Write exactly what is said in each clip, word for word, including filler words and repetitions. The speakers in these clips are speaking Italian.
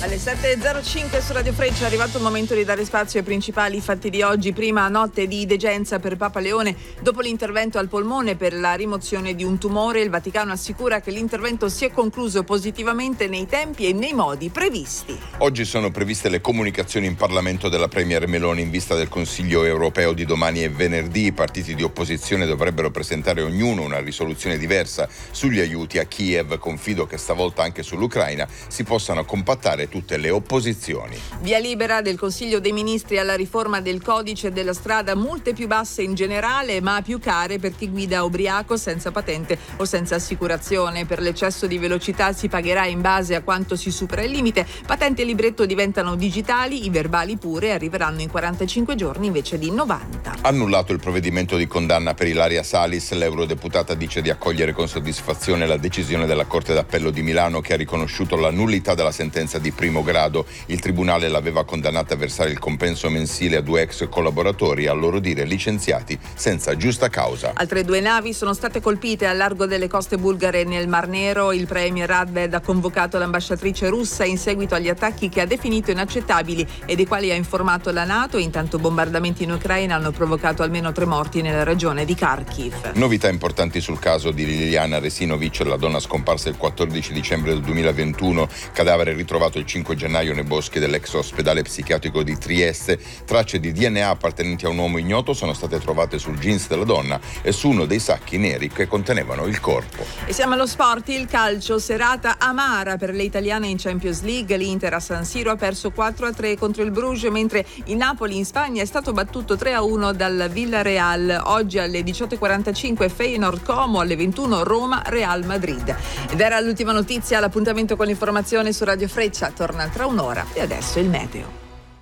Alle sette e zero cinque su Radio Freccia è arrivato il momento di dare spazio ai principali fatti di oggi. Prima notte di degenza per Papa Leone dopo l'intervento al polmone per la rimozione di un tumore. Il Vaticano assicura che l'intervento si è concluso positivamente nei tempi e nei modi previsti. Oggi sono previste le comunicazioni in Parlamento della Premier Meloni in vista del Consiglio europeo di domani e venerdì. I partiti di opposizione dovrebbero presentare ognuno una risoluzione diversa sugli aiuti a Kiev. Confido che stavolta anche sull'Ucraina si possano compattare tutte le opposizioni. Via libera del Consiglio dei Ministri alla riforma del codice della strada, multe più basse in generale ma più care per chi guida ubriaco, senza patente o senza assicurazione. Per l'eccesso di velocità si pagherà in base a quanto si supera il limite. Patente e libretto diventano digitali, i verbali pure arriveranno in quarantacinque giorni invece di novanta. Annullato il provvedimento di condanna per Ilaria Salis, l'eurodeputata dice di accogliere con soddisfazione la decisione della Corte d'Appello di Milano che ha riconosciuto la nullità della sentenza di primo grado. Il tribunale l'aveva condannata a versare il compenso mensile a due ex collaboratori, a loro dire licenziati senza giusta causa. Altre due navi sono state colpite al largo delle coste bulgare nel Mar Nero. Il premier Radved ha convocato l'ambasciatrice russa in seguito agli attacchi che ha definito inaccettabili e dei quali ha informato la NATO. Intanto bombardamenti in Ucraina hanno provocato almeno tre morti nella regione di Kharkiv. Novità importanti sul caso di Liliana Resinovic, la donna scomparsa il quattordici dicembre del duemilaventuno, cadavere ritrovato il cinque gennaio nei boschi dell'ex ospedale psichiatrico di Trieste. Tracce di D N A appartenenti a un uomo ignoto sono state trovate sul jeans della donna e su uno dei sacchi neri che contenevano il corpo. E siamo allo sport, il calcio, serata amara per le italiane in Champions League. L'Inter a San Siro ha perso quattro a tre contro il Bruges, mentre il Napoli in Spagna è stato battuto tre a uno dal Villarreal. Oggi alle diciotto e quarantacinque Feyenoord Como, alle ventuno Roma Real Madrid. Ed era l'ultima notizia, l'appuntamento con l'informazione su Radio Freccia torna tra un'ora e adesso il meteo.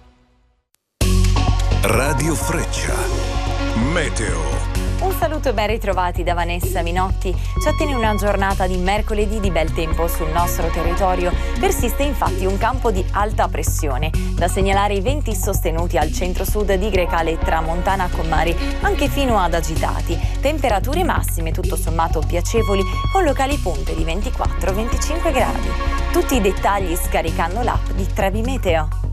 Radio Freccia Meteo. Un saluto e ben ritrovati da Vanessa Minotti. Ci attende una giornata di mercoledì di bel tempo sul nostro territorio. Persiste infatti un campo di alta pressione. Da segnalare i venti sostenuti al centro-sud di Grecale e Tramontana con mari anche fino ad agitati. Temperature massime tutto sommato piacevoli con locali punte di ventiquattro venticinque gradi. Tutti i dettagli scaricando l'app di Trevi Meteo.